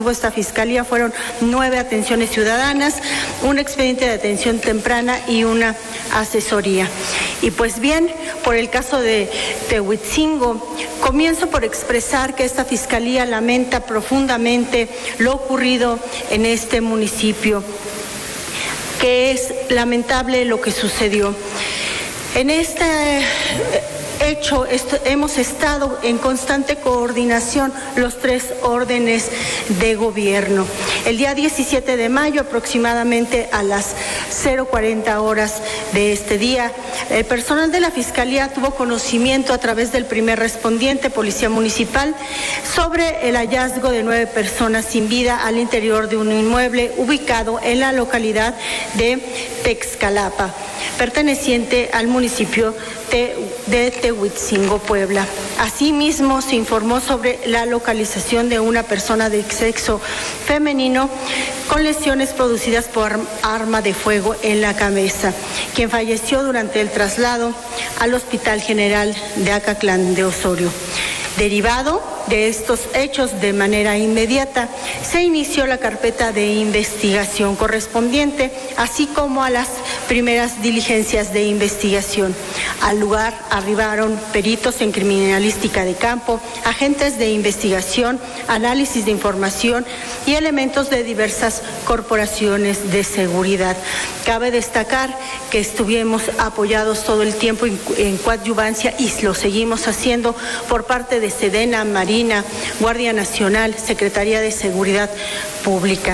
Esta fiscalía fueron 9 atenciones ciudadanas, un expediente de atención temprana y una asesoría. Y pues bien, por el caso de Tehuitzingo, comienzo por expresar que esta fiscalía lamenta profundamente lo ocurrido en este municipio, que es lamentable lo que sucedió. En este hecho, hemos estado en constante coordinación los 3 órdenes de gobierno. El día 17 de mayo, aproximadamente a las 0:40 horas de este día, el personal de la Fiscalía tuvo conocimiento a través del primer respondiente, Policía Municipal, sobre el hallazgo de 9 personas sin vida al interior de un inmueble ubicado en la localidad de Texcalapa, perteneciente al municipio de Tehuitzingo, Puebla. Asimismo, se informó sobre la localización de una persona de sexo femenino con lesiones producidas por arma de fuego en la cabeza, quien falleció durante el traslado al Hospital General de Acatlán de Osorio. Derivado de estos hechos, de manera inmediata, se inició la carpeta de investigación correspondiente, así como a las primeras diligencias de investigación. Al lugar arribaron peritos en criminalística de campo, agentes de investigación, análisis de información y elementos de diversas corporaciones de seguridad. Cabe destacar que estuvimos apoyados todo el tiempo en coadyuvancia y lo seguimos haciendo por parte de Sedena, Marina, Guardia Nacional, Secretaría de Seguridad Pública.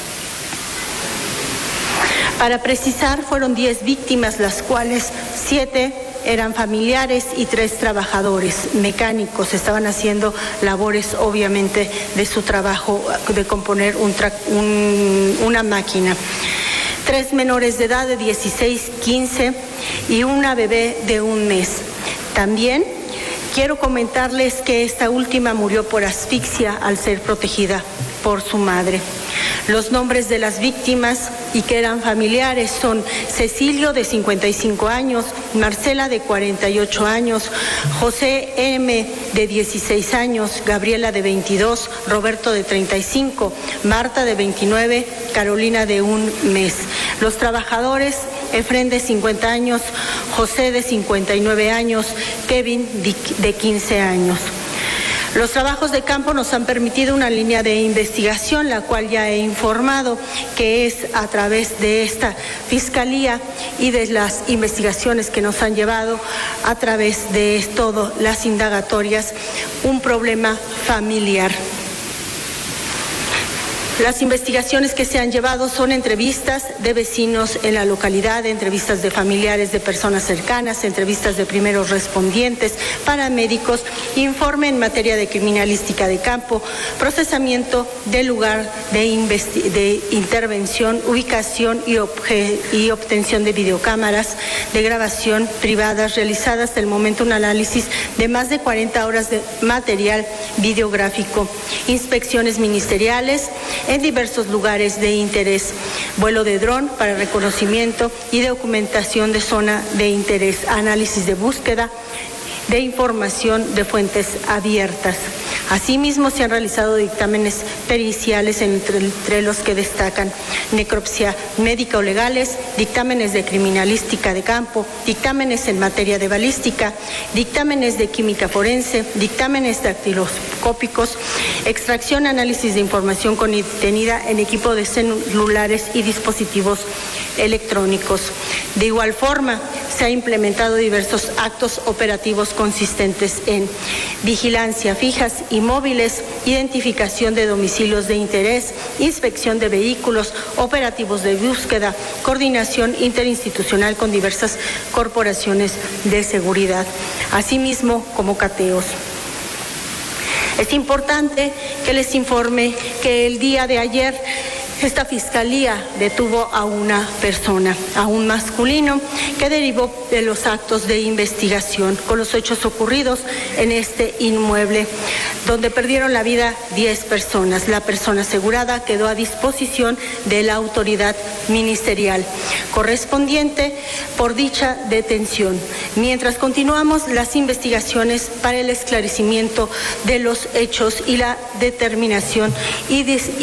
Para precisar, fueron 10 víctimas, las cuales 7 eran familiares y 3 trabajadores mecánicos. Estaban haciendo labores, obviamente, de su trabajo de componer una máquina. 3 menores de edad de 16, 15 y una bebé de 1 mes. También quiero comentarles que esta última murió por asfixia al ser protegida por su madre. Los nombres de las víctimas y que eran familiares son Cecilio, de 55 años, Marcela, de 48 años, José M., de 16 años, Gabriela, de 22, Roberto, de 35, Marta, de 29, Carolina, de 1 mes. Los trabajadores: Efren, de 50 años, José, de 59 años, Kevin, de 15 años. Los trabajos de campo nos han permitido una línea de investigación, la cual ya he informado, que es a través de esta fiscalía y de las investigaciones que nos han llevado a través de todas las indagatorias, un problema familiar. Las investigaciones que se han llevado son entrevistas de vecinos en la localidad, entrevistas de familiares de personas cercanas, entrevistas de primeros respondientes, paramédicos, informe en materia de criminalística de campo, procesamiento del lugar de intervención, ubicación y obtención de videocámaras de grabación privadas, realizadas hasta el momento un análisis de más de 40 horas de material videográfico, inspecciones ministeriales en diversos lugares de interés, vuelo de dron para reconocimiento y documentación de zona de interés, análisis de búsqueda de información de fuentes abiertas. Asimismo, se han realizado dictámenes periciales, entre los que destacan necropsia médica o legales, dictámenes de criminalística de campo, dictámenes en materia de balística, dictámenes de química forense, dictámenes dactiloscópicos, extracción, análisis de información contenida en equipo de celulares y dispositivos electrónicos. De igual forma, se ha implementado diversos actos operativos consistentes en vigilancia fijas y móviles, identificación de domicilios de interés, inspección de vehículos, operativos de búsqueda, coordinación interinstitucional con diversas corporaciones de seguridad, asimismo como cateos. Es importante que les informe que el día de ayer esta fiscalía detuvo a una persona, a un masculino, que derivó de los actos de investigación con los hechos ocurridos en este inmueble, donde perdieron la vida 10 personas. La persona asegurada quedó a disposición de la autoridad ministerial correspondiente por dicha detención, mientras continuamos las investigaciones para el esclarecimiento de los hechos y la determinación y